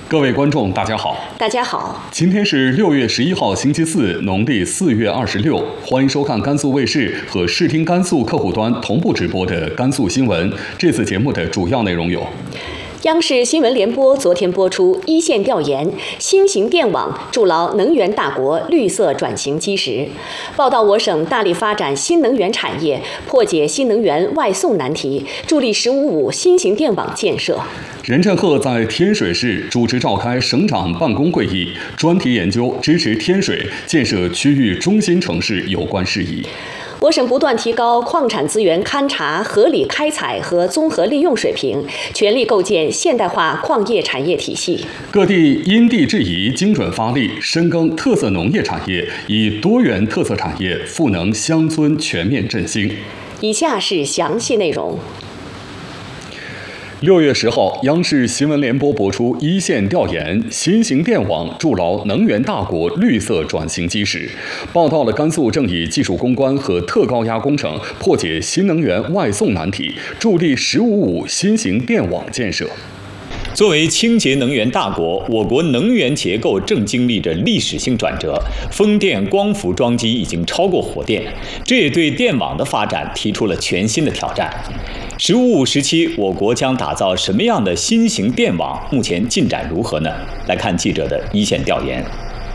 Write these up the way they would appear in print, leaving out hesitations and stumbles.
各位观众，大家好。 大家好， 今天是6月11号，星期四，农历4月26。欢迎收看甘肃卫视和视听甘肃客户端同步直播的甘肃新闻。这次节目的主要内容有： 央视新闻联播昨天播出一线调研，新型电网筑牢能源大国绿色转型基石，报道我省大力发展新能源产业，破解新能源外送难题，助力“1055”新型电网建设。 任振赫在天水市主持召开省长办公会议，专题研究支持天水建设区域中心城市有关事宜。 我省不断提高矿产资源勘察、合理开采和综合利用水平，全力构建现代化矿业产业体系。 各地因地制宜、精准发力，深耕特色农业产业，以多元特色产业赋能乡村全面振兴。 以下是详细内容。 6月10号，央视新闻联播播出一线调研，新型电网筑牢能源大国绿色转型基石，报道了甘肃正以技术攻关和特高压工程破解新能源外送难题，助力“1055”新型电网建设。 作为清洁能源大国，我国能源结构正经历着历史性转折，风电、光伏装机已经超过火电，这也对电网的发展提出了全新的挑战。“1055”时期，我国将打造什么样的新型电网？目前进展如何呢？来看记者的一线调研。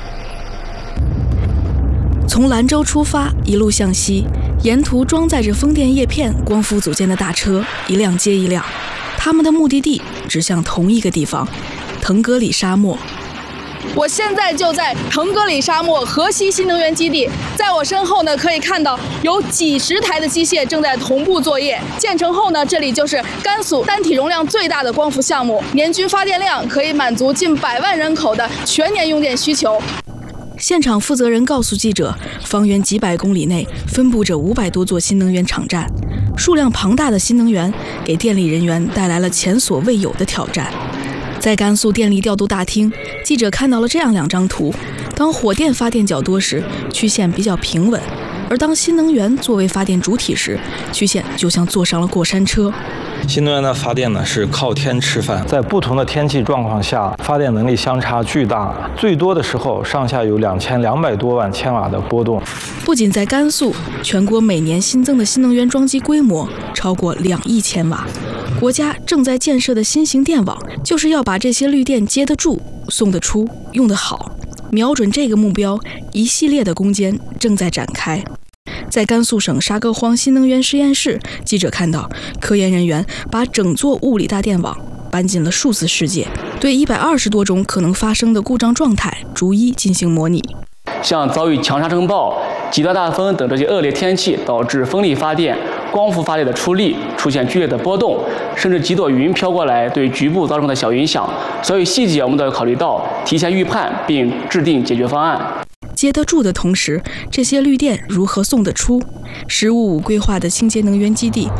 从兰州出发，一路向西，沿途装载着风电叶片、光伏组件的大车一辆接一辆，他们的目的地指向同一个地方——腾格里沙漠。 我现在就在腾格里沙漠河西新能源基地，在我身后呢，可以看到有几十台的机械正在同步作业。建成后呢，这里就是甘肃单体容量最大的光伏项目，年均发电量可以满足近100万人口的全年用电需求。 现场负责人告诉记者，方圆几百公里内分布着500多座新能源场站，数量庞大的新能源给电力人员带来了前所未有的挑战。在甘肃电力调度大厅，记者看到了这样2张图：当火电发电较多时，曲线比较平稳；而当新能源作为发电主体时，曲线就像坐上了过山车。 新能源的发电呢是靠天吃饭，在不同的天气状况下，发电能力相差巨大，最多的时候上下有2200多万千瓦的波动。 不仅在甘肃，全国每年新增的新能源装机规模超过2亿千瓦。国家正在建设的新型电网，就是要把这些绿电接得住、送得出、用得好。瞄准这个目标，一系列的攻坚正在展开。在甘肃省沙戈荒新能源实验室，记者看到科研人员把整座物理大电网搬进了数字世界，对120多种可能发生的故障状态逐一进行模拟。 像遭遇强沙尘暴、极端大风等这些恶劣天气，导致风力发电、光伏发电的出力出现剧烈的波动，甚至几朵云飘过来，对局部造成的小影响。所以细节我们都要考虑到，提前预判并制定解决方案。 接得住的同时，这些绿电如何送得出？“1055”规划的清洁能源基地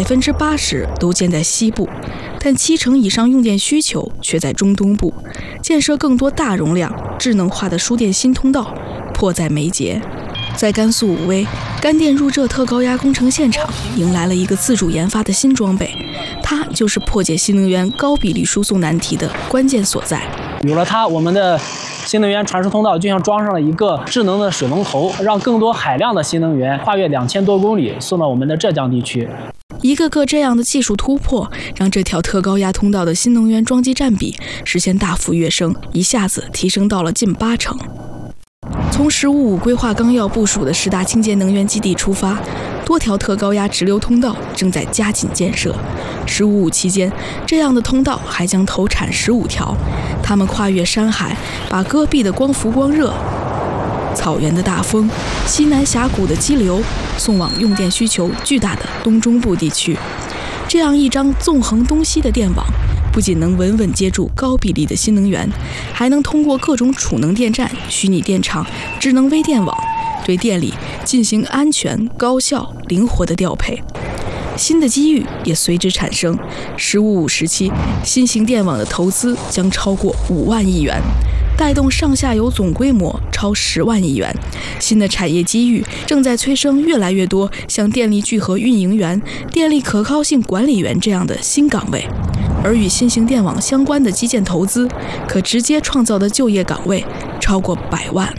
，80%都建在西部，但70%以上用电需求却在中东部。建设更多大容量、智能化的输电新通道，迫在眉睫。在甘肃武威，干电入浙特高压工程现场迎来了一个自主研发的新装备，它就是破解新能源高比例输送难题的关键所在。 有了它，我们的新能源传输通道就像装上了一个智能的水龙头，让更多海量的新能源跨越2000多公里送到我们的浙江地区。 一个个这样的技术突破，让这条特高压通道的新能源装机占比实现大幅跃升，一下子提升到了近80%。从“1055”规划纲要部署的10大清洁能源基地出发，多条特高压直流通道正在加紧建设。“1055”期间，这样的通道还将投产15条，它们跨越山海，把戈壁的光伏光热、草原的大风、西南峡谷的激流送往用电需求巨大的东中部地区。这样一张纵横东西的电网，不仅能稳稳接住高比例的新能源，还能通过各种储能电站、虚拟电厂、智能微电网，对电力进行安全、高效、灵活的调配。新的机遇也随之产生。“1055”时期，新型电网的投资将超过5万亿元，带动上下游总规模超10万亿元。新的产业机遇正在催生越来越多像电力聚合运营员、电力可靠性管理员这样的新岗位。 而与新型电网相关的基建投资，可直接创造的就业岗位超过100万。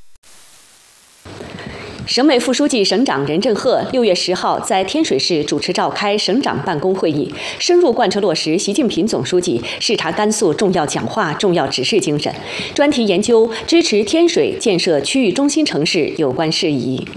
省委副书记、省长任正鹤6月10号在天水市主持召开省长办公会议，深入贯彻落实习近平总书记视察甘肃重要讲话、重要指示精神，专题研究支持天水建设区域中心城市有关事宜。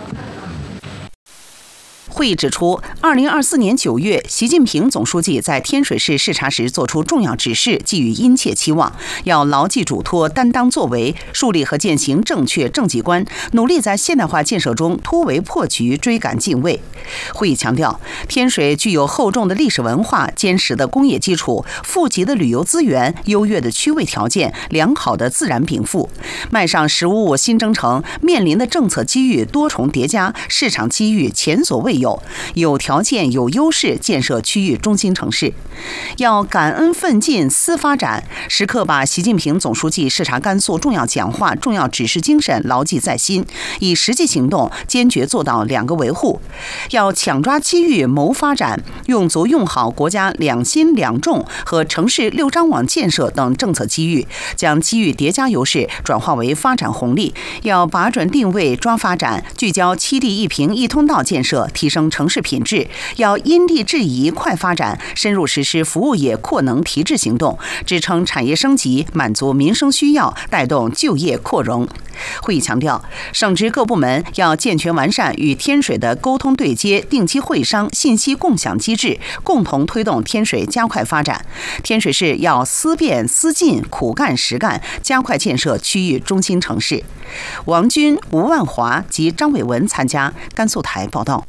会议指出，2024年9月，习近平总书记在天水市视察时作出重要指示，寄予殷切期望，要牢记嘱托，担当作为，树立和践行正确政绩观，努力在现代化建设中突围破局、追赶进位。会议强调，天水具有厚重的历史文化、坚实的工业基础、富集的旅游资源、优越的区位条件、良好的自然禀赋，迈上“1055”新征程，面临的政策机遇多重叠加，市场机遇前所未有。有条件、有优势建设区域中心城市，要感恩奋进、思发展，时刻把习近平总书记视察甘肃重要讲话、重要指示精神牢记在心，以实际行动坚决做到2个维护。要抢抓机遇、谋发展，用足用好国家2新2重和城市6张网建设等政策机遇，将机遇叠加优势转化为发展红利。要把准定位、抓发展，聚焦7地1平1通道建设，提升城市品质。要因地制宜、快发展，深入实施服务业扩能提质行动，支撑产业升级，满足民生需要，带动就业扩容。会议强调，省直各部门要健全完善与天水的沟通对接、定期会商、信息共享机制，共同推动天水加快发展。天水市要思变思进、苦干实干，加快建设区域中心城市。王军、吴万华及张伟文参加。甘肃台报道。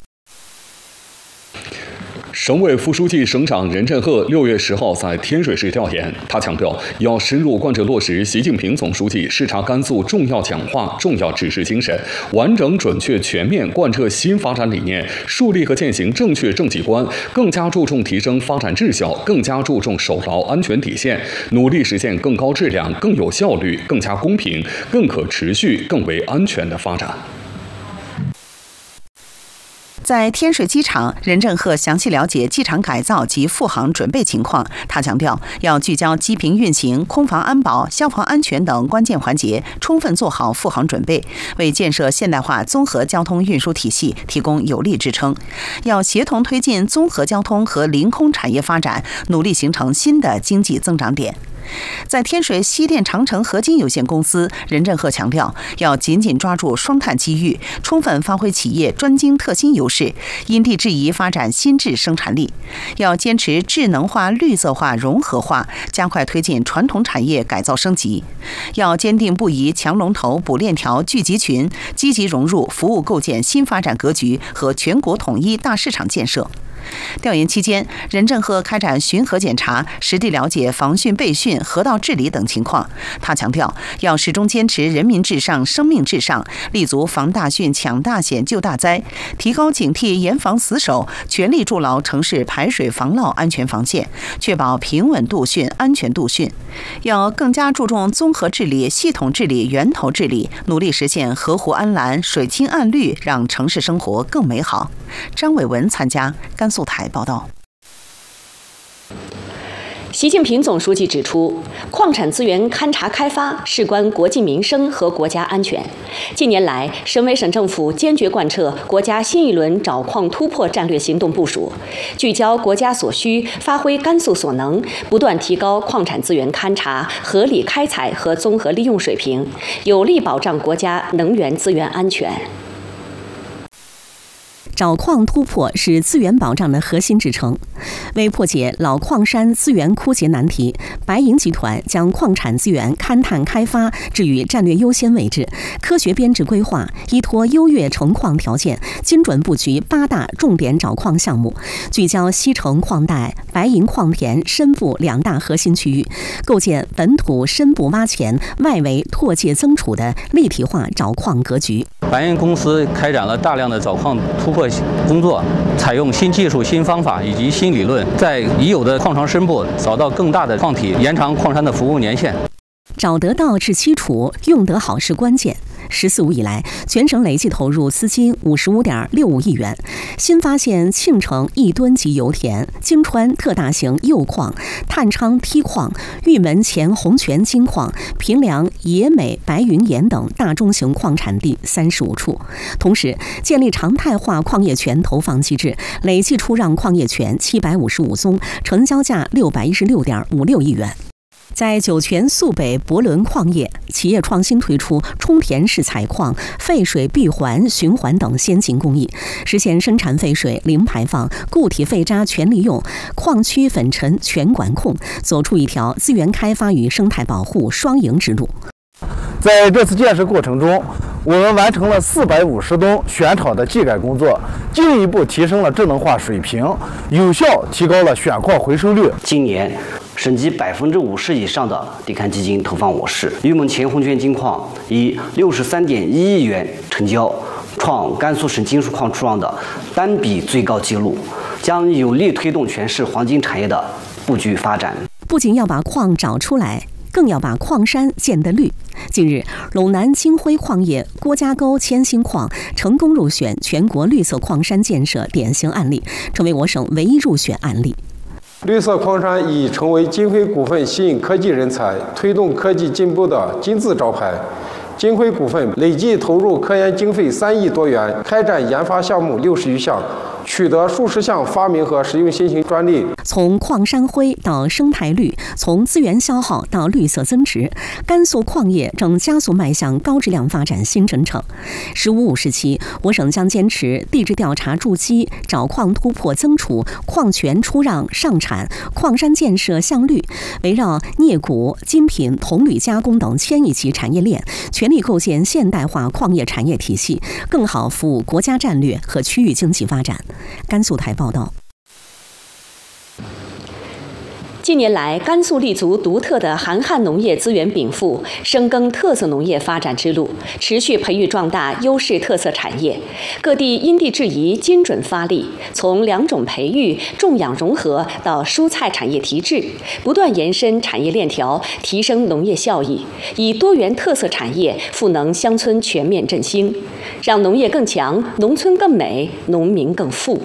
省委副书记、省长任正鹤6月10号在天水市调研，他强调要深入贯彻落实习近平总书记视察甘肃重要讲话、重要指示精神，完整、准确、全面贯彻新发展理念，树立和践行正确政绩观，更加注重提升发展质效，更加注重守牢安全底线，努力实现更高质量、更有效率、更加公平、更可持续、更为安全的发展。 在天水机场，任正鹤详细了解机场改造及复航准备情况。他强调，要聚焦机坪运行、空防安保、消防安全等关键环节，充分做好复航准备，为建设现代化综合交通运输体系提供有力支撑。要协同推进综合交通和临空产业发展，努力形成新的经济增长点。在天水西电长城合金有限公司，任正鹤强调，要紧紧抓住双碳机遇，充分发挥企业专精特新优势，因地制宜发展新质生产力。要坚持智能化、绿色化、融合化，加快推进传统产业改造升级。要坚定不移强龙头、补链条、聚集群，积极融入服务构建新发展格局和全国统一大市场建设。调研期间，任正鹤开展巡河检查，实地了解防汛备汛、河道治理等情况。他强调，要始终坚持人民至上、生命至上，立足防大汛、抢大险、救大灾，提高警惕、严防死守，全力筑牢城市排水防涝安全防线，确保平稳度汛、安全度汛。要更加注重综合治理、系统治理、源头治理，努力实现河湖安蓝、水清岸绿，让城市生活更美好。张伟文参加。甘肃台报道。 习近平总书记指出，矿产资源勘查开发事关国计民生和国家安全。近年来，省委省政府坚决贯彻国家新一轮找矿突破战略行动部署，聚焦国家所需，发挥甘肃所能，不断提高矿产资源勘查、合理开采和综合利用水平，有力保障国家能源资源安全。 找矿突破是资源保障的核心支撑。为破解老矿山资源枯竭难题，白银集团将矿产资源勘探开发置于战略优先位置，科学编制规划，依托优越成矿条件，精准布局8大重点找矿项目，聚焦西城矿带、白银矿田深部2大核心区域，构建本土深部挖潜、外围拓界增储的立体化找矿格局。 白银公司开展了大量的找矿突破工作，采用新技术、新方法以及新理论，在已有的矿床深部找到更大的矿体，延长矿山的服务年限。 找得到是基础，用得好是关键。 “十四五”以来，全省累计投入资金55.65亿元。新发现庆城1吨级油田、京川特大型铀矿、探昌梯矿、玉门前红泉金矿、平凉野美白云岩等大中型矿产地35处。同时，建立常态化矿业权投放机制，累计出让矿业权755宗，成交价616.56亿元。在酒泉肃北博伦矿业，企业创新推出充填式采矿、废水闭环、循环等先进工艺，实现生产废水零排放、固体废渣全利用、矿区粉尘全管控，走出一条资源开发与生态保护双赢之路。 在这次建设过程中，我们完成了450吨选场的技改工作，进一步提升了智能化水平，有效提高了选矿回收率。 今年省级50%以上的地勘基金投放我市，玉门前红泉金矿以63.1亿元成交，创甘肃省金属矿出让的单笔最高纪录，将有力推动全市黄金产业的布局发展。 不仅要把矿找出来，更要把矿山建得绿。近日，陇南金辉矿业郭家沟千星矿成功入选全国绿色矿山建设典型案例，成为我省唯一入选案例。 绿色矿山已成为金辉股份吸引科技人才、推动科技进步的金字招牌。金辉股份累计投入科研经费3亿多元，开展研发项目60余项，取得数十项发明和实用新型专利。 从矿山灰到生态绿，从资源消耗到绿色增值，甘肃矿业正加速迈向高质量发展新征程。15、50期，我省将坚持地质调查筑基、找矿突破增储、矿权出让上产、矿山建设向绿，围绕镍钴、金品、铜铝加工等1000亿级产业链，全力构建现代化矿业产业体系，更好服务国家战略和区域经济发展。甘肃台报道。 近年来，甘肃立足独特的韩汉农业资源禀赋，深耕特色农业发展之路，持续培育壮大优势特色产业。各地因地制宜，精准发力，从良种培育、种养融合到蔬菜产业提质，不断延伸产业链条，提升农业效益，以多元特色产业赋能乡村全面振兴，让农业更强，农村更美，农民更富。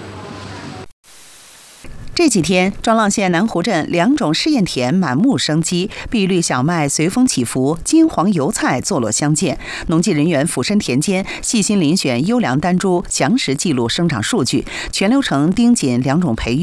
这几天，庄浪县南湖镇2种试验田满目生机，碧绿小麦随风起伏，金黄油菜坐落相间。农技人员俯身田间，细心遴选优良单株，详实记录生长数据，全流程盯紧2种培育。